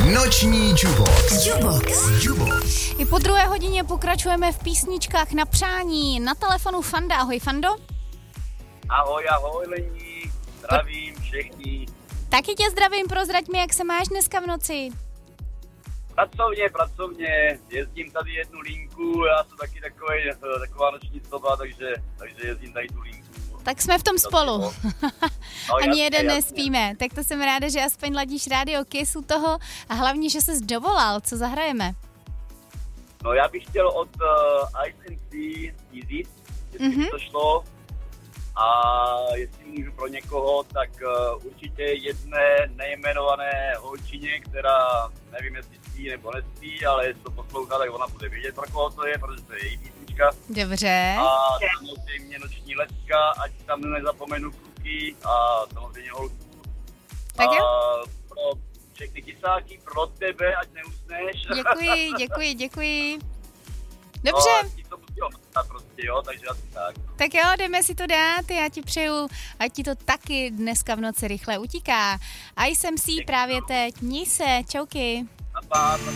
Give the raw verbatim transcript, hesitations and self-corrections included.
Noční Jubox. Jubox. Jubox. I po druhé hodině pokračujeme v písničkách na přání. Na telefonu Fanda. Ahoj, Fando. Ahoj, ahoj, Lení. Zdravím všechny. Taky tě zdravím, prozrať mi, jak se máš dneska v noci. Pracovně, pracovně. Jezdím tady jednu linku, já jsem taky takový, taková noční soba, takže, takže jezdím tady tu linku. Tak jsme v tom spolu. No, Ani jasně, jeden jasně. nespíme. Tak to jsem ráda, že aspoň ladíš rádio Kiss u toho a hlavně, že ses dovolal. Co zahrajeme? No já bych chtěl od uh, Ice and Sea Easy, jestli Mhm. by to šlo. A jestli můžu pro někoho, tak uh, určitě jedné nejmenované holčině, která nevím, jestli spí nebo nespí, ale jestli to poslouchá, tak ona bude vědět, pro koho to je, protože to je její písnička. Dobře. A samozřejmě Noční letka, ať tam nezapomenu kluky a samozřejmě holku. Tak jo. A pro všechny kysáky, pro tebe, ať neusneš. Děkuji, děkuji, děkuji. Dobře. No, a ti to musí obstat prostě, jo, takže asi tak. Tak jo, jdeme si to dát, já ti přeju, ať ti to taky dneska v noci rychle utíká. A jsem si právě teď, měj se, čauky. A pár,